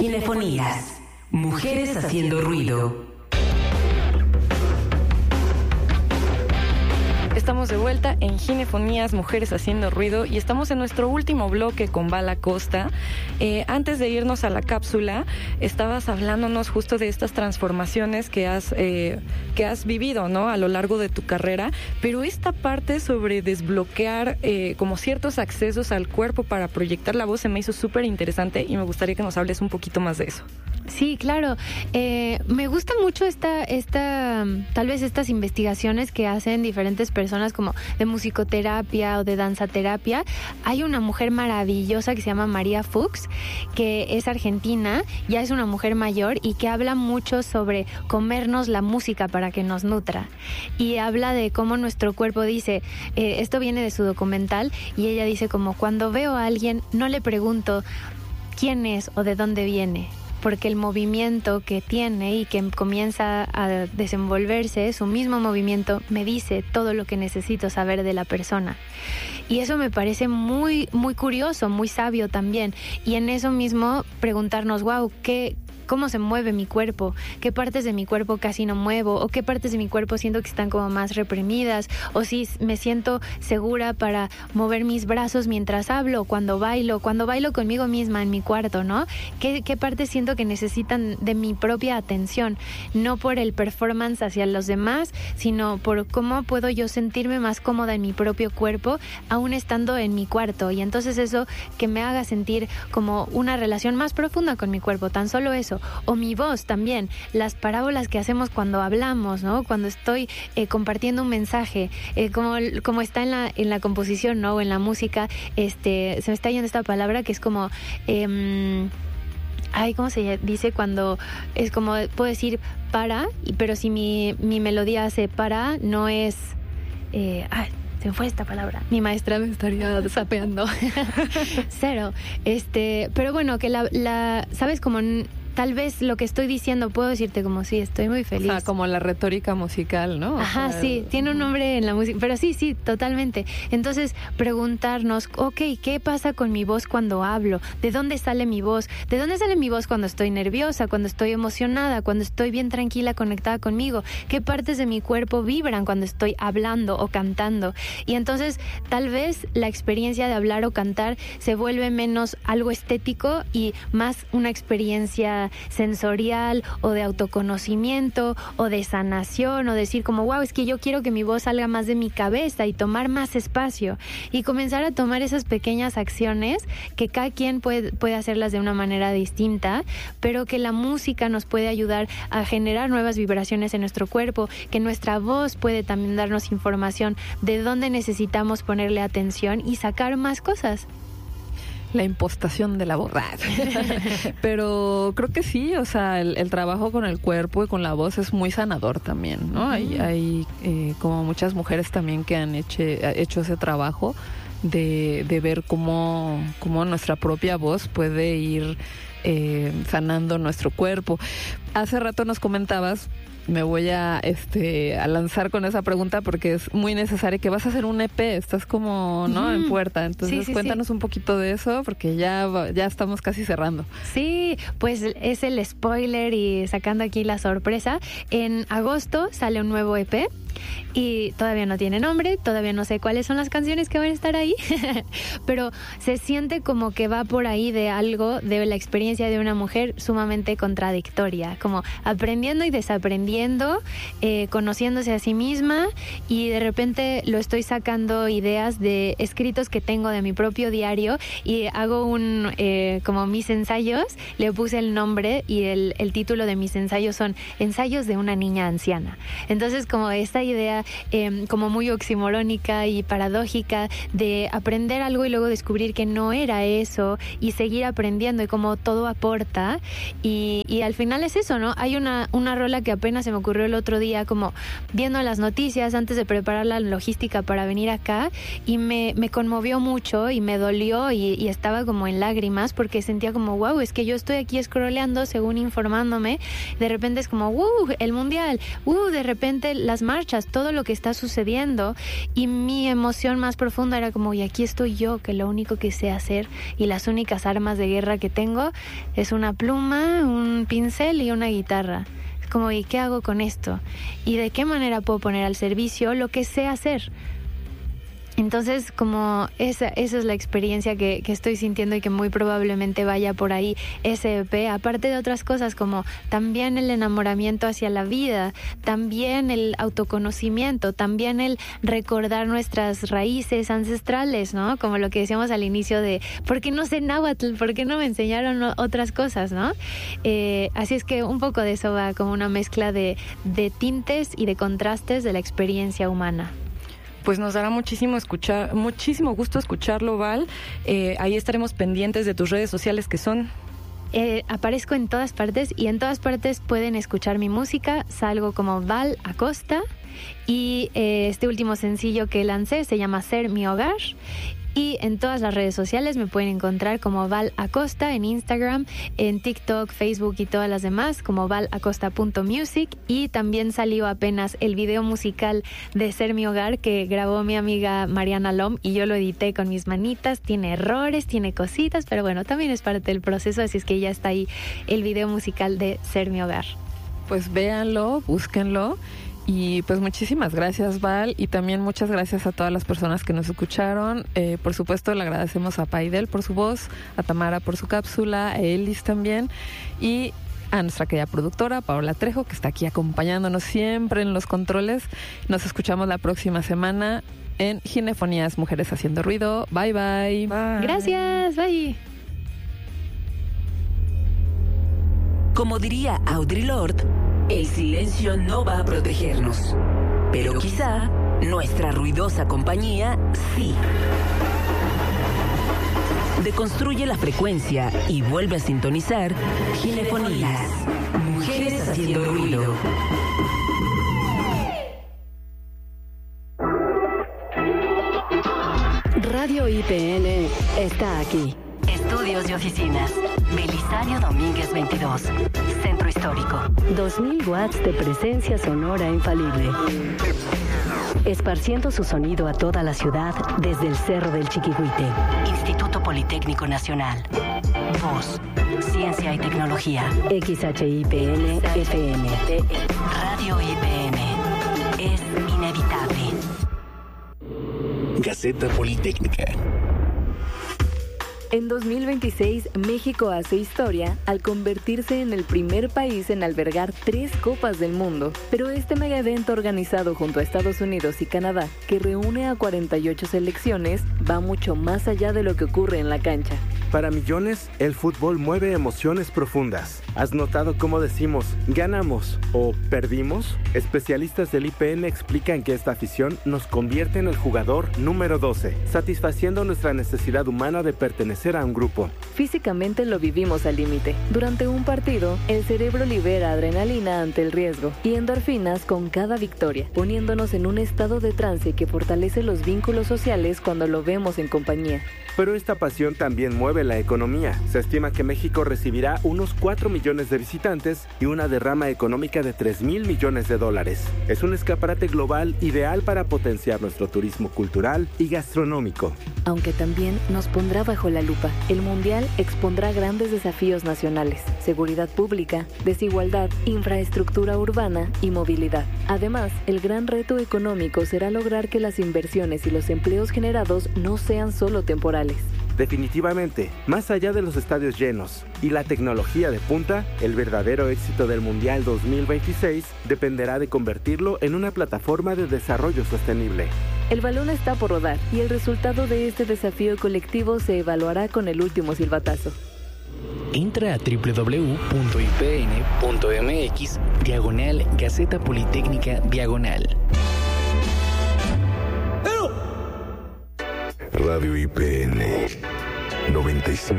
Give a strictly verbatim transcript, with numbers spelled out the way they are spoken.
Ginefonías. Mujeres haciendo ruido. Estamos de vuelta en Ginefonías, Mujeres Haciendo Ruido, y estamos en nuestro último bloque con Val Costa. Eh, antes de irnos a la cápsula, estabas hablándonos justo de estas transformaciones que has, eh, que has vivido, ¿no?, a lo largo de tu carrera, pero esta parte sobre desbloquear eh, como ciertos accesos al cuerpo para proyectar la voz se me hizo súper interesante y me gustaría que nos hables un poquito más de eso. Sí, claro. Eh, me gusta mucho esta, esta, tal vez estas investigaciones que hacen diferentes personas como de musicoterapia o de danzaterapia. Hay una mujer maravillosa que se llama María Fuchs, que es argentina, ya es una mujer mayor y que habla mucho sobre comernos la música para que nos nutra. Y habla de cómo nuestro cuerpo dice, eh, esto viene de su documental, y ella dice como cuando veo a alguien no le pregunto quién es o de dónde viene, porque el movimiento que tiene y que comienza a desenvolverse, su mismo movimiento, me dice todo lo que necesito saber de la persona. Y eso me parece muy, muy curioso, muy sabio también. Y en eso mismo preguntarnos, wow, ¿qué, cómo se mueve mi cuerpo? ¿Qué partes de mi cuerpo casi no muevo? ¿O qué partes de mi cuerpo siento que están como más reprimidas? ¿O si me siento segura para mover mis brazos mientras hablo, cuando bailo, cuando bailo conmigo misma en mi cuarto, ¿no? ¿Qué, qué partes siento que necesitan de mi propia atención? No por el performance hacia los demás, sino por cómo puedo yo sentirme más cómoda en mi propio cuerpo, aún estando en mi cuarto. Y entonces eso que me haga sentir como una relación más profunda con mi cuerpo, tan solo eso. O mi voz también, las parábolas que hacemos cuando hablamos, ¿no? Cuando estoy eh, compartiendo un mensaje, eh, como, como está en la, en la composición, ¿no? O en la música, este, se me está yendo esta palabra que es como... Eh, Ay, ¿cómo se dice? Cuando es como, puedo decir para, pero si mi, mi melodía hace para, no es... Eh, ay, se me fue esta palabra. Mi maestra me estaría sapeando. Cero. Este, pero bueno, que la, la ¿sabes? Como... Tal vez lo que estoy diciendo, puedo decirte como sí, estoy muy feliz. O sea, como la retórica musical, ¿no? Ajá, o sea, sí, tiene un nombre en la música, pero sí, sí, totalmente. Entonces, preguntarnos, ok, ¿qué pasa con mi voz cuando hablo? ¿De dónde sale mi voz? ¿De dónde sale mi voz cuando estoy nerviosa, cuando estoy emocionada, cuando estoy bien tranquila, conectada conmigo? ¿Qué partes de mi cuerpo vibran cuando estoy hablando o cantando? Y entonces, tal vez la experiencia de hablar o cantar se vuelve menos algo estético y más una experiencia sensorial o de autoconocimiento o de sanación, o decir como wow, es que yo quiero que mi voz salga más de mi cabeza y tomar más espacio y comenzar a tomar esas pequeñas acciones que cada quien puede, puede hacerlas de una manera distinta, pero que la música nos puede ayudar a generar nuevas vibraciones en nuestro cuerpo, que nuestra voz puede también darnos información de dónde necesitamos ponerle atención y sacar más cosas. La impostación de la voz. Pero creo que sí, o sea, el, el trabajo con el cuerpo y con la voz es muy sanador también, ¿no? Uh-huh. Hay, hay eh, como muchas mujeres también que han hecho, hecho ese trabajo de, de ver cómo, cómo nuestra propia voz puede ir eh, sanando nuestro cuerpo. Hace rato nos comentabas, me voy a este a lanzar con esa pregunta porque es muy necesaria, que vas a hacer un E P, estás como, ¿no? Uh-huh. En puerta, entonces sí, sí, cuéntanos sí. un poquito de eso porque ya, ya estamos casi cerrando. Sí, pues es el spoiler y sacando aquí la sorpresa. En agosto sale un nuevo E P y todavía no tiene nombre, todavía no sé cuáles son las canciones que van a estar ahí, pero se siente como que va por ahí de algo, de la experiencia de una mujer sumamente contradictoria, como aprendiendo y desaprendiendo, eh, conociéndose a sí misma, y de repente lo estoy sacando ideas de escritos que tengo de mi propio diario y hago un, eh, como mis ensayos, le puse el nombre y el, el título de mis ensayos son Ensayos de una niña anciana. Entonces como esta idea eh, como muy oximorónica y paradójica de aprender algo y luego descubrir que no era eso y seguir aprendiendo y como todo aporta y, y al final es eso, ¿no? Hay una, una rola que apenas se me ocurrió el otro día como viendo las noticias antes de preparar la logística para venir acá y me, me conmovió mucho y me dolió y, y estaba como en lágrimas porque sentía como wow, es que yo estoy aquí scrolleando según informándome, de repente es como wow, el mundial, wow, de repente las marchas, escuchas todo lo que está sucediendo, y mi emoción más profunda era como, y aquí estoy yo, que lo único que sé hacer y las únicas armas de guerra que tengo es una pluma, un pincel y una guitarra. Es como, ¿y qué hago con esto? ¿Y de qué manera puedo poner al servicio lo que sé hacer? Entonces, como esa, esa es la experiencia que, que estoy sintiendo, y que muy probablemente vaya por ahí ese E P, aparte de otras cosas como también el enamoramiento hacia la vida, también el autoconocimiento, también el recordar nuestras raíces ancestrales, ¿no? Como lo que decíamos al inicio de, ¿por qué no sé náhuatl? ¿Por qué no me enseñaron otras cosas, no? Eh, así es que un poco de eso va como una mezcla de, de tintes y de contrastes de la experiencia humana. Pues nos dará muchísimo escuchar, muchísimo gusto escucharlo, Val. Eh, ahí estaremos pendientes de tus redes sociales, que son... Eh, aparezco en todas partes, y en todas partes pueden escuchar mi música. Salgo como Val Acosta, y eh, este último sencillo que lancé se llama Ser Mi Hogar. Y en todas las redes sociales me pueden encontrar como Val Acosta, en Instagram, en TikTok, Facebook y todas las demás, como val acosta punto music. Y también salió apenas el video musical de Ser Mi Hogar, que grabó mi amiga Mariana Lom, y yo lo edité con mis manitas. Tiene errores, tiene cositas, pero bueno, también es parte del proceso, así es que ya está ahí el video musical de Ser Mi Hogar. Pues véanlo, búsquenlo. Y pues muchísimas gracias, Val, y también muchas gracias a todas las personas que nos escucharon. Eh, por supuesto, le agradecemos a Paidel por su voz, a Tamara por su cápsula, a Elis también, y a nuestra querida productora, Paola Trejo, que está aquí acompañándonos siempre en los controles. Nos escuchamos la próxima semana en Ginefonías Mujeres Haciendo Ruido. Bye, bye. Bye. Gracias, bye. Como diría Audre Lorde, el silencio no va a protegernos, pero quizá nuestra ruidosa compañía sí. Deconstruye la frecuencia y vuelve a sintonizar Ginefonías, Mujeres Haciendo Ruido. Radio I P N está aquí. Estudios y oficinas. Belisario Domínguez veintidós. Centro Histórico. dos mil watts de presencia sonora infalible. Esparciendo su sonido a toda la ciudad desde el Cerro del Chiquihuite. Instituto Politécnico Nacional. Voz, Ciencia y Tecnología. X H I P N F M. Radio I P N. Es inevitable. Gaceta Politécnica. En dos mil veintiséis, México hace historia al convertirse en el primer país en albergar tres Copas del Mundo. Pero este mega evento organizado junto a Estados Unidos y Canadá, que reúne a cuarenta y ocho selecciones, va mucho más allá de lo que ocurre en la cancha. Para millones, el fútbol mueve emociones profundas. ¿Has notado cómo decimos ganamos o perdimos? Especialistas del I P N explican que esta afición nos convierte en el jugador número doce, satisfaciendo nuestra necesidad humana de pertenecer a un grupo. Físicamente lo vivimos al límite. Durante un partido, el cerebro libera adrenalina ante el riesgo y endorfinas con cada victoria, poniéndonos en un estado de trance que fortalece los vínculos sociales cuando lo vemos en compañía. Pero esta pasión también mueve la economía. Se estima que México recibirá unos cuatro millones de visitantes y una derrama económica de tres mil millones de dólares. Es un escaparate global ideal para potenciar nuestro turismo cultural y gastronómico. Aunque también nos pondrá bajo la lupa. El Mundial expondrá grandes desafíos nacionales: seguridad pública, desigualdad, infraestructura urbana y movilidad. Además, el gran reto económico será lograr que las inversiones y los empleos generados no sean solo temporales. Definitivamente, más allá de los estadios llenos y la tecnología de punta, el verdadero éxito del Mundial dos mil veintiséis dependerá de convertirlo en una plataforma de desarrollo sostenible. El balón está por rodar y el resultado de este desafío colectivo se evaluará con el último silbatazo. Entra a doble u doble u doble u punto i p n punto m x diagonal Gaceta Politécnica diagonal. Radio I P N noventa y cinco.